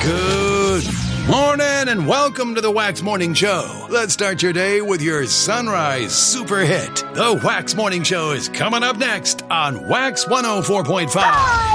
Good morning and welcome to the Wax Morning Show. Let's start your day with your sunrise super hit. The Wax Morning Show is coming up next on Wax 104.5.